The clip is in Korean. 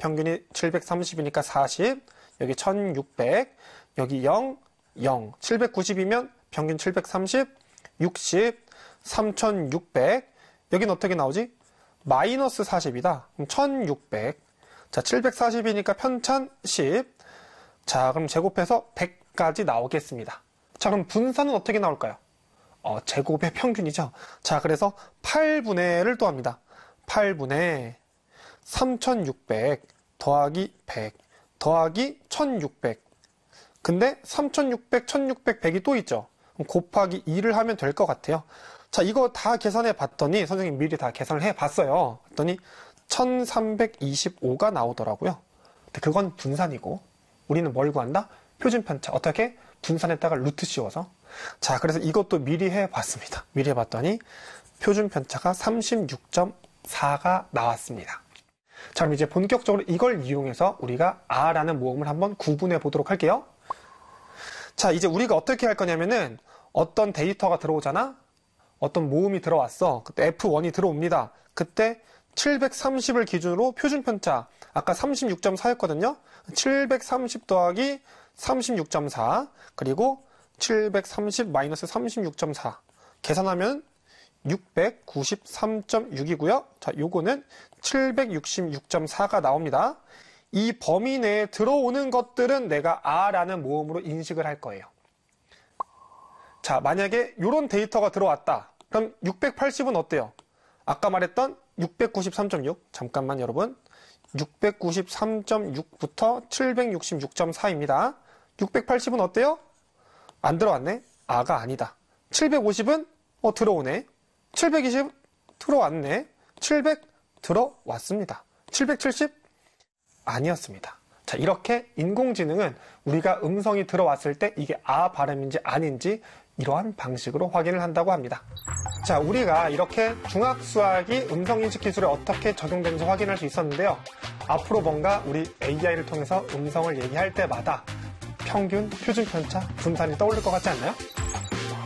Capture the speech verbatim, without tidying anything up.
평균이 칠백삼십이니까 사십, 여기 천육백, 여기 영, 영, 칠백구십이면 평균 칠백삼십, 육십, 삼천육백, 여긴 어떻게 나오지? 마이너스 사십이다. 그럼 천육백. 자, 칠백사십이니까 편찬 십. 자, 그럼 제곱해서 백까지 나오겠습니다. 자, 그럼 분산은 어떻게 나올까요? 어, 제곱의 평균이죠. 자, 그래서 팔분의를 또 합니다. 팔분의 삼천육백 더하기 백 더하기 천육백. 근데 삼천육백, 천육백, 백이 또 있죠. 그럼 곱하기 이를 하면 될 것 같아요. 자, 이거 다 계산해 봤더니 선생님 미리 다 계산을 해 봤어요. 그랬더니 천삼백이십오가 나오더라고요. 근데 그건 분산이고 우리는 뭘 구한다? 표준 편차. 어떻게? 분산에다가 루트 씌워서. 자, 그래서 이것도 미리 해 봤습니다. 미리 해 봤더니 표준 편차가 삼십육 점 사가 나왔습니다. 자, 그럼 이제 본격적으로 이걸 이용해서 우리가 R라는 모음을 한번 구분해 보도록 할게요. 자, 이제 우리가 어떻게 할 거냐면은 어떤 데이터가 들어오잖아? 어떤 모음이 들어왔어. 그때 에프 원이 들어옵니다. 그때 칠백삼십을 기준으로 표준 편차, 아까 삼십육 점 사였거든요. 칠백삼십 더하기 삼십육 점 사, 그리고 칠백삼십 마이너스 삼십육 점 사 계산하면 육백구십삼 점 육이고요. 자, 요거는 칠백육십육 점 사가 나옵니다. 이 범위 내에 들어오는 것들은 내가 R라는 모음으로 인식을 할 거예요. 자, 만약에 이런 데이터가 들어왔다. 그럼 육백팔십은 어때요? 아까 말했던 육백구십삼 점 육. 잠깐만 여러분. 육백구십삼 점 육부터 칠백육십육 점 사입니다. 육백팔십은 어때요? 안 들어왔네? R가 아니다. 칠백오십은 어 들어오네. 칠백이십 들어왔네. 칠백 들어왔습니다. 칠백칠십 아니었습니다. 자, 이렇게 인공지능은 우리가 음성이 들어왔을 때 이게 아 발음인지 아닌지 이러한 방식으로 확인을 한다고 합니다. 자, 우리가 이렇게 중학수학이 음성인식 기술에 어떻게 적용되는지 확인할 수 있었는데요. 앞으로 뭔가 우리 에이아이를 통해서 음성을 얘기할 때마다 평균, 표준 편차, 분산이 떠오를 것 같지 않나요?